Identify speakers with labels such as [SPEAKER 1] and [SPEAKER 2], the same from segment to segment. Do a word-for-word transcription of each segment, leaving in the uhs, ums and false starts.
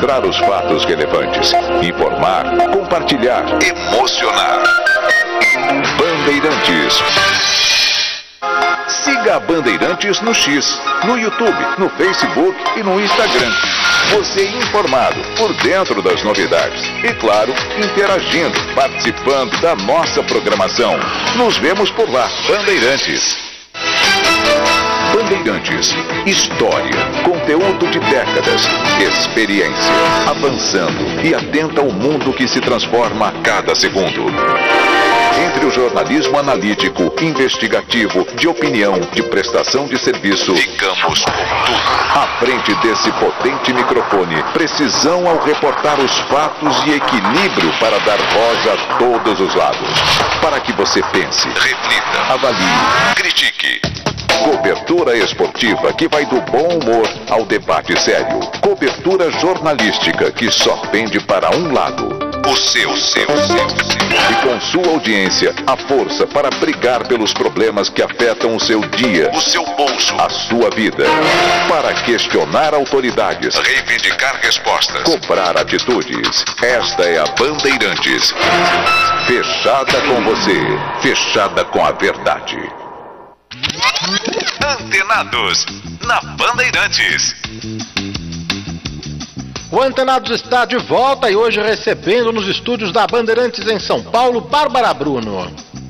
[SPEAKER 1] Mostrar os fatos relevantes. Informar, compartilhar, emocionar. Bandeirantes. Siga a Bandeirantes no X, no YouTube, no Facebook e no Instagram. Você informado, por dentro das novidades. E claro, interagindo, participando da nossa programação. Nos vemos por lá, Bandeirantes. Bandeirantes. História, conteúdo de décadas, experiência, avançando e atenta ao mundo que se transforma a cada segundo. Entre o jornalismo analítico, investigativo, de opinião, de prestação de serviço, ficamos com tudo. À frente desse potente microfone, precisão ao reportar os fatos e equilíbrio para dar voz a todos os lados. Para que você pense, reflita, avalie, critique. Cobertura esportiva que vai do bom humor ao debate sério. Cobertura jornalística que só pende para um lado. O seu, seu, seu, seu. E com sua audiência, a força para brigar pelos problemas que afetam o seu dia, o seu bolso, a sua vida. Para questionar autoridades, reivindicar respostas, cobrar atitudes. Esta é a Bandeirantes. Fechada com você, fechada com a verdade. Antenados, na Bandeirantes.
[SPEAKER 2] O Antenados está de volta e hoje recebendo nos estúdios da Bandeirantes em São Paulo, Bárbara Bruno.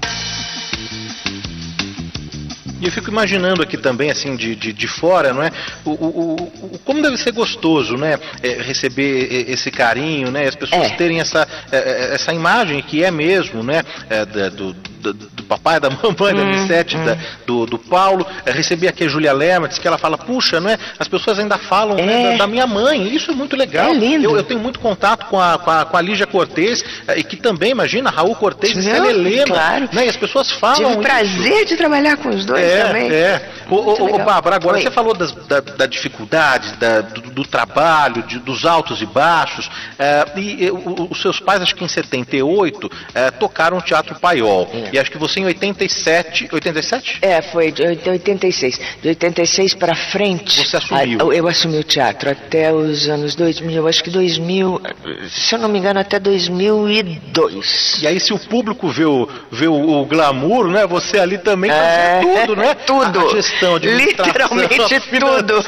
[SPEAKER 2] E eu fico imaginando aqui também, assim, de, de, de fora, não é? O, o, o, como deve ser gostoso, né? É, receber esse carinho, né? As pessoas é. terem essa, essa imagem que é mesmo, né? É, do, do, do papai, da mamãe, hum, da Lissete, hum. da, do, do Paulo. É, receber aqui a Júlia Lerma, que ela fala, puxa, não é? As pessoas ainda falam é. né, da, da minha mãe. Isso é muito legal.
[SPEAKER 3] É lindo.
[SPEAKER 2] Eu, eu tenho muito contato com a, com a, com a Lígia Cortez, e que também, imagina, Raul Cortez e Célia Helena.
[SPEAKER 3] Claro.
[SPEAKER 2] Né? E as pessoas falam.
[SPEAKER 3] Tive o prazer
[SPEAKER 2] isso.
[SPEAKER 3] de trabalhar com os dois.
[SPEAKER 2] É,
[SPEAKER 3] também.
[SPEAKER 2] é. Ô, ô, ô, Bárbara, agora
[SPEAKER 3] Oi.
[SPEAKER 2] você falou das, da, da dificuldade, da, do, do trabalho, de, dos altos e baixos, é, e, e o, os seus pais, acho que em setenta e oito, é, tocaram o Teatro Paiol, é. e acho que você em oitenta e sete, oitenta e sete?
[SPEAKER 3] É, foi de oitenta e seis, de oitenta e seis para frente,
[SPEAKER 2] você assumiu.
[SPEAKER 3] A, eu assumi o teatro até os anos dois mil, acho que dois mil, se eu não me engano, até dois mil e dois.
[SPEAKER 2] E aí, se o público vê o, vê o, o glamour, né, você ali também fazia
[SPEAKER 3] é,
[SPEAKER 2] tudo, né?
[SPEAKER 3] Tudo.
[SPEAKER 2] A gestão de
[SPEAKER 3] literalmente tudo.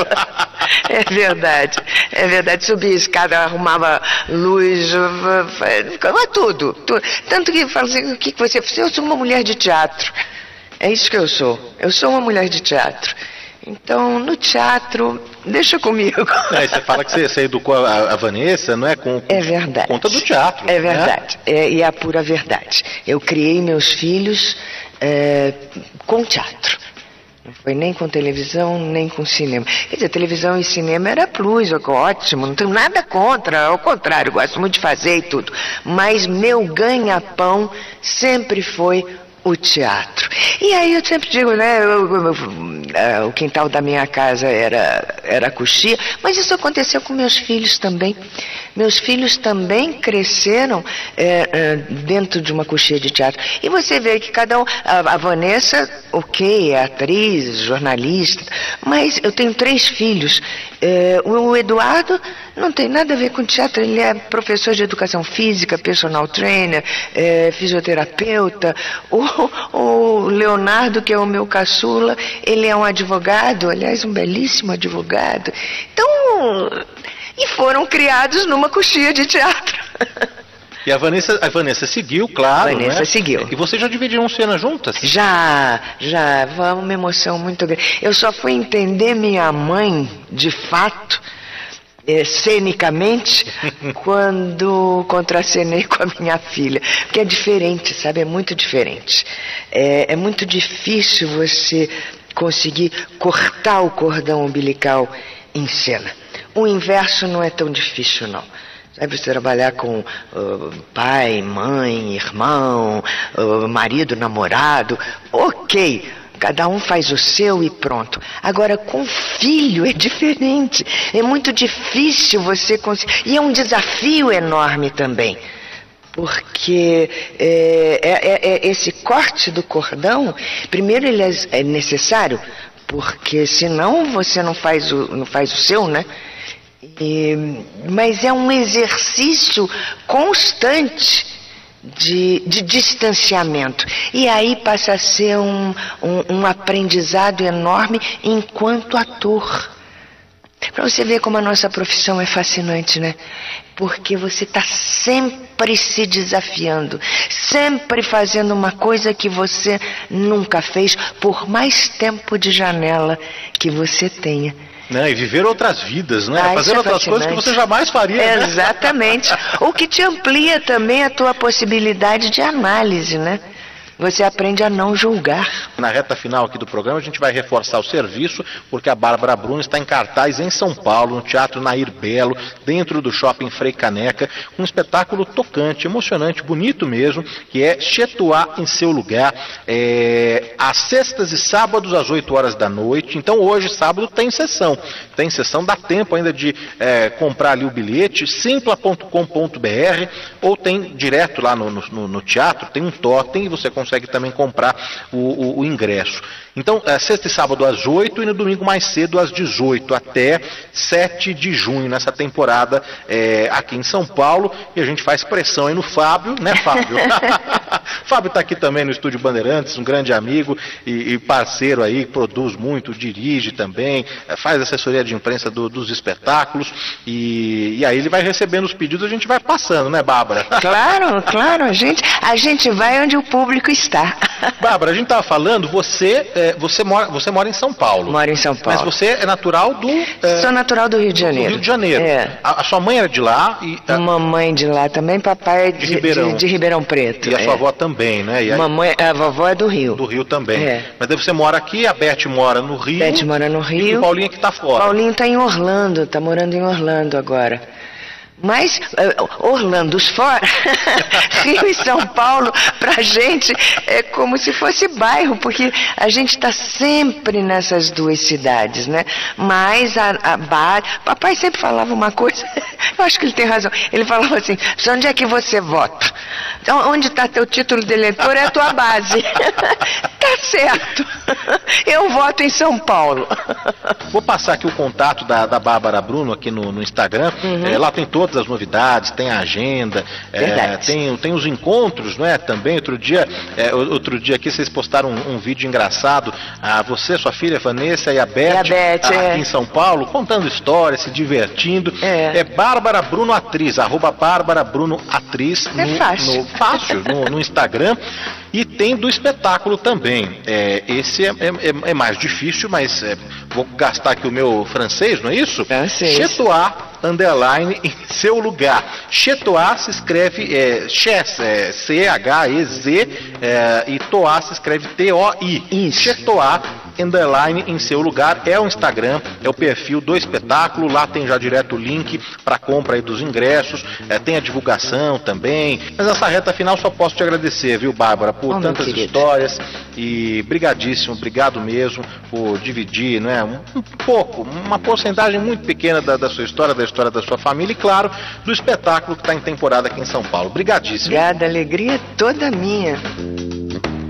[SPEAKER 3] É verdade, é verdade. Subia a escada, arrumava luz, ficava tudo, tudo. Tanto que fala assim, o que você fez? Eu sou uma mulher de teatro. É isso que eu sou. Eu sou uma mulher de teatro. Então, no teatro, deixa comigo.
[SPEAKER 2] É, você fala que você, você educou a, a Vanessa, não é? Com, com,
[SPEAKER 3] é verdade.
[SPEAKER 2] Por conta do teatro.
[SPEAKER 3] É verdade. Né? É, e é a pura verdade. Eu criei meus filhos é, com teatro. Não foi nem com televisão, nem com cinema. Quer dizer, televisão e cinema era plus, ótimo, não tenho nada contra, ao contrário, gosto muito de fazer e tudo. Mas meu ganha-pão sempre foi o teatro. E aí eu sempre digo, né, eu, eu, eu, o quintal da minha casa era, era coxia, mas isso aconteceu com meus filhos também. Meus filhos também cresceram é, é, dentro de uma coxia de teatro. E você vê que cada um, a, a Vanessa, ok, é atriz, jornalista, mas eu tenho três filhos. É, o Eduardo não tem nada a ver com teatro, ele é professor de educação física, personal trainer, é, fisioterapeuta. O, o Leonardo, que é o meu caçula, ele é um advogado, aliás, um belíssimo advogado. Então, e foram criados numa coxia de teatro.
[SPEAKER 2] E a Vanessa, a Vanessa seguiu, claro,
[SPEAKER 3] A Vanessa
[SPEAKER 2] né?
[SPEAKER 3] seguiu.
[SPEAKER 2] E vocês já dividiram cena juntas?
[SPEAKER 3] Já, já, foi uma emoção muito grande. Eu só fui entender minha mãe, de fato, é, cenicamente, quando contracenei com a minha filha. Porque é diferente, sabe? É muito diferente. É, é muito difícil você conseguir cortar o cordão umbilical em cena. O inverso não é tão difícil, não. Sabe, você trabalhar com uh, pai, mãe, irmão, uh, marido, namorado, ok, cada um faz o seu e pronto. Agora, com filho é diferente, é muito difícil você conseguir, e é um desafio enorme também, porque é, é, é, esse corte do cordão, primeiro ele é, é necessário, porque senão você não faz o, não faz o seu, né? E, mas é um exercício constante de, de distanciamento. E aí passa a ser um, um, um aprendizado enorme enquanto ator. Para você ver como a nossa profissão é fascinante, né? Porque você está sempre se desafiando, sempre fazendo uma coisa que você nunca fez, por mais tempo de janela que você tenha.
[SPEAKER 2] Não, e viver outras vidas, né?
[SPEAKER 3] Ah,
[SPEAKER 2] Fazer
[SPEAKER 3] é
[SPEAKER 2] outras
[SPEAKER 3] fascinante.
[SPEAKER 2] coisas que você jamais faria.
[SPEAKER 3] É,
[SPEAKER 2] né?
[SPEAKER 3] exatamente. O que te amplia também a tua possibilidade de análise, né? Você aprende a não julgar.
[SPEAKER 2] Na reta final aqui do programa a gente vai reforçar o serviço, porque a Bárbara Bruno está em cartaz em São Paulo, no Teatro Nair Belo, dentro do Shopping Frei Caneca, um espetáculo tocante, emocionante, bonito mesmo, que é Chetuá em Seu Lugar, é, às sextas e sábados às oito horas da noite. Então hoje, sábado, tem sessão. Tem sessão, dá tempo ainda de é, comprar ali o bilhete, simpla ponto com ponto br, ou tem direto lá no, no, no teatro, tem um totem e você consegue consegue também comprar o, o, o ingresso. Então, é, sexta e sábado às oito e no domingo mais cedo às dezoito, até sete de junho, nessa temporada é, aqui em São Paulo. E a gente faz pressão aí no Fábio, né, Fábio? Fábio está aqui também no Estúdio Bandeirantes, um grande amigo e, e parceiro aí, produz muito, dirige também, é, faz assessoria de imprensa do, dos espetáculos. E, e aí ele vai recebendo os pedidos, a gente vai passando, né, Bárbara?
[SPEAKER 3] Claro, claro, a gente, a gente vai onde o público está.
[SPEAKER 2] Bárbara, a gente estava falando, você, é, você, mora, você mora em São Paulo.
[SPEAKER 3] Moro em São Paulo.
[SPEAKER 2] Mas você é natural do... É,
[SPEAKER 3] Sou natural do Rio de Janeiro.
[SPEAKER 2] Do Rio de Janeiro.
[SPEAKER 3] É.
[SPEAKER 2] A, a sua mãe era de lá e... A,
[SPEAKER 3] Mamãe de lá também, papai é de,
[SPEAKER 2] de, Ribeirão.
[SPEAKER 3] de, de Ribeirão Preto.
[SPEAKER 2] E a
[SPEAKER 3] é.
[SPEAKER 2] sua avó também, né? E aí,
[SPEAKER 3] Mamãe, a vovó é do Rio.
[SPEAKER 2] Do Rio também.
[SPEAKER 3] É.
[SPEAKER 2] Mas daí você mora aqui, a Beth mora no Rio.
[SPEAKER 3] Beth mora no Rio.
[SPEAKER 2] E o Paulinho que está fora.
[SPEAKER 3] Paulinho está em Orlando, está morando em Orlando agora. Mas uh, Orlando fora, Rio e São Paulo, pra gente é como se fosse bairro, porque a gente está sempre nessas duas cidades, né? Mas a, a bar... Papai sempre falava uma coisa, eu acho que ele tem razão. Ele falava assim: onde é que você vota? Então, onde está teu título de eleitor é a tua base. Tá certo. Eu voto em São Paulo.
[SPEAKER 2] Vou passar aqui o contato da, da Bárbara Bruno aqui no, no Instagram. Uhum. É, lá tem todas as novidades, tem a agenda, é, tem, tem os encontros, não é? Também outro dia, é, outro dia aqui vocês postaram um, um vídeo engraçado, a você, sua filha Vanessa e a Beth,
[SPEAKER 3] e a Beth
[SPEAKER 2] aqui
[SPEAKER 3] é.
[SPEAKER 2] em São Paulo, contando histórias, se divertindo. É, é Bárbara Bruno Atriz, arroba Bárbara Bruno Atriz.
[SPEAKER 3] É
[SPEAKER 2] no,
[SPEAKER 3] fácil.
[SPEAKER 2] No, fácil, no, no Instagram. E tem do espetáculo também. É, esse é, é, é mais difícil, mas é, vou gastar aqui o meu francês, não é isso?
[SPEAKER 3] Francês.
[SPEAKER 2] Chetuá, underline, em seu lugar. Chetuá se escreve é, Ches, é, C H E Z, é, e Toá se escreve T O I. Chetuá, underline, em seu lugar, é o Instagram, é o perfil do espetáculo. Lá tem já direto o link para compra aí dos ingressos, é, tem a divulgação também. Mas nessa reta final só posso te agradecer, viu, Bárbara, por
[SPEAKER 3] oh,
[SPEAKER 2] tantas histórias, e brigadíssimo, obrigado mesmo por dividir, né, um, um pouco, uma porcentagem muito pequena da, da sua história, da história da sua família e, claro, do espetáculo que está em temporada aqui em São Paulo. Brigadíssimo.
[SPEAKER 3] Obrigada, alegria toda minha.